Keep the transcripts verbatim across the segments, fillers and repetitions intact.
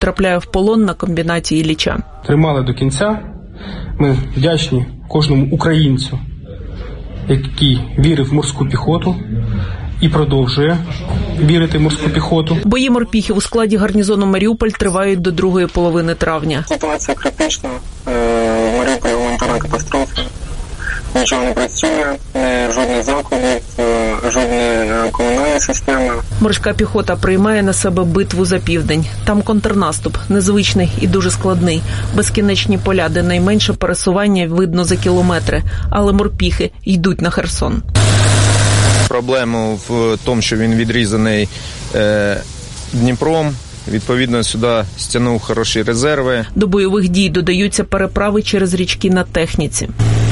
трапляє в полон на комбінаті Ілліча. Тримали до кінця. Ми вдячні кожному українцю, який вірив в морську піхоту і продовжує вірити в морську піхоту. Бої морпіхів у складі гарнізону Маріуполь тривають до другої половини травня. Ситуація критична. Маріуполь – гуманітарна катастрофа. Нічого не працює, жодних закладів, жодна комунальна система. Морська піхота приймає на себе битву за південь. Там контрнаступ, незвичний і дуже складний. Безкінечні поля, де найменше пересування видно за кілометри. Але морпіхи йдуть на Херсон. Проблема в тому, що він відрізаний е, Дніпром. Відповідно, сюди стягнув хороші резерви. До бойових дій додаються переправи через річки на техніці.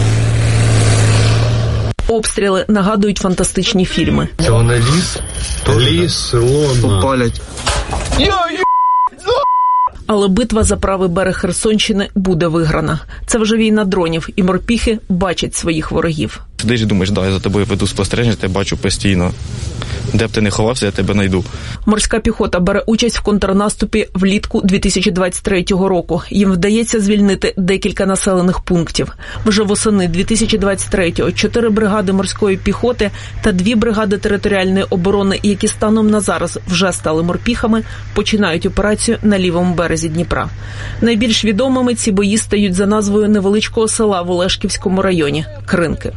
Обстріли нагадують фантастичні фільми. Це вони ліс? То ліс, село, попалять. Але битва за правий берег Херсонщини буде виграна. Це вже війна дронів, і морпіхи бачать своїх ворогів. Ти ж думаєш, да, я за тобою веду спостереження, я бачу постійно. Де б ти не ховався, я тебе знайду. Морська піхота бере участь в контрнаступі влітку дві тисячі двадцять третього року. Їм вдається звільнити декілька населених пунктів. Вже восени дві тисячі двадцять третього чотири бригади морської піхоти та дві бригади територіальної оборони, які станом на зараз вже стали морпіхами, починають операцію на лівому березі Дніпра. Найбільш відомими ці бої стають за назвою невеличкого села в Олешківському районі – Кринки.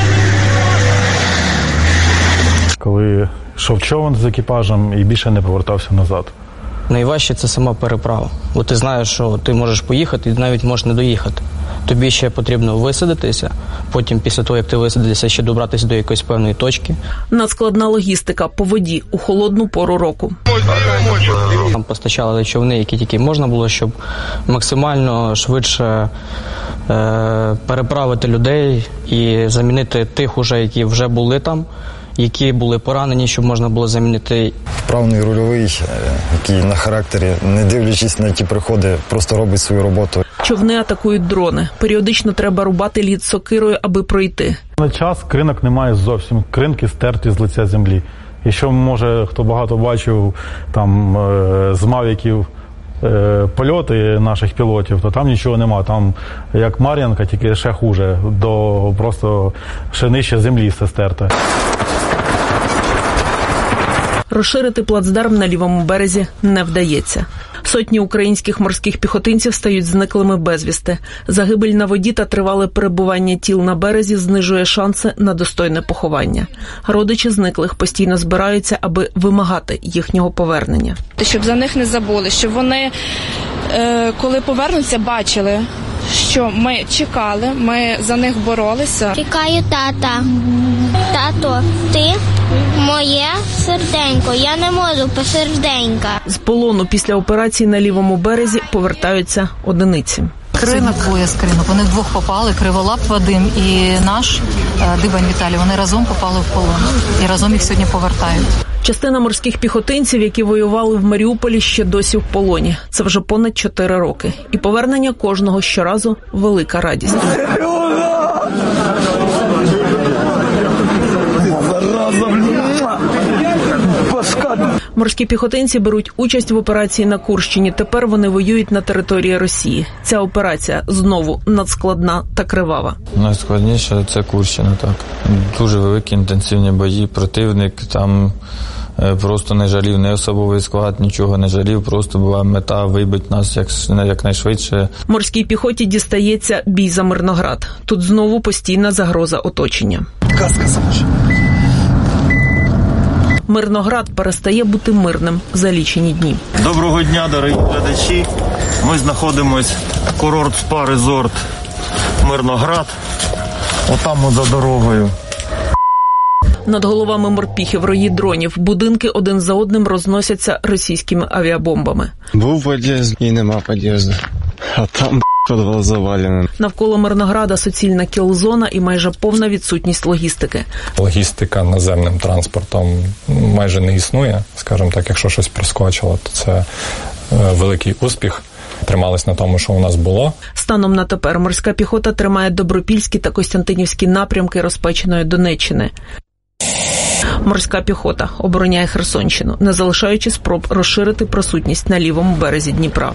Коли йшов човен з екіпажем і більше не повертався назад. Найважче – це сама переправа. Бо ти знаєш, що ти можеш поїхати і навіть можеш не доїхати. Тобі ще потрібно висадитися, потім після того, як ти висадишся, ще добратися до якоїсь певної точки. Надскладна логістика по воді у холодну пору року. Там постачали човни, які тільки можна було, щоб максимально швидше е, переправити людей і замінити тих, уже, які вже були там, які були поранені, щоб можна було замінити. Вправний рульовий, який на характері, не дивлячись на ті приходи, просто робить свою роботу. Човни атакують дрони. Періодично треба рубати лід сокирою, аби пройти. На час кринок немає зовсім. Кринки стерті з лиця землі. Якщо, може, хто багато бачив там з мавіків польоти наших пілотів, то там нічого нема. Там як Мар'янка, тільки ще хуже. До просто ще нижче землі все стерте. Розширити плацдарм на лівому березі не вдається. Сотні українських морських піхотинців стають зниклими безвісти. Загибель на воді та тривале перебування тіл на березі знижує шанси на достойне поховання. Родичі зниклих постійно збираються, аби вимагати їхнього повернення. Щоб за них не забули, щоб вони, коли повернуться, бачили, що ми чекали, ми за них боролися. Чекаю тата. Тато, ти моє серденько, я не можу без серденька. З полону після операції на лівому березі повертаються одиниці. Кринок, двоє з кринок. Вони вдвох попали, Криволап Вадим і наш Дибань Віталій. Вони разом попали в полон. І разом їх сьогодні повертають. Частина морських піхотинців, які воювали в Маріуполі, ще досі в полоні. Це вже понад чотири роки. І повернення кожного щоразу – велика радість. Морські піхотинці беруть участь в операції на Курщині. Тепер вони воюють на території Росії. Ця операція знову надскладна та кривава. Найскладніше – це Курщина, так. Дуже великі інтенсивні бої. Противник там просто не жалів, не особовий склад, нічого не жалів. Просто була мета вибити нас як, якнайшвидше. Морській піхоті дістається бій за Мирноград. Тут знову постійна загроза оточення. Казка залишила. Мирноград перестає бути мирним за лічені дні. Доброго дня, дорогі глядачі. Ми знаходимось курорт спа-резорт Мирноград. Отам за дорогою. Над головами морпіхів рої дронів. Будинки один за одним розносяться російськими авіабомбами. Був під'їзд і нема під'їзду. А там підвал завалений. Навколо Мирнограда суцільна кіл-зона і майже повна відсутність логістики. Логістика наземним транспортом майже не існує. Скажімо так, якщо щось проскочило, то це великий успіх. Тримались на тому, що у нас було. Станом на тепер морська піхота тримає Добропільські та Костянтинівські напрямки розпеченої Донеччини. Морська піхота обороняє Херсонщину, не залишаючи спроб розширити присутність на лівому березі Дніпра.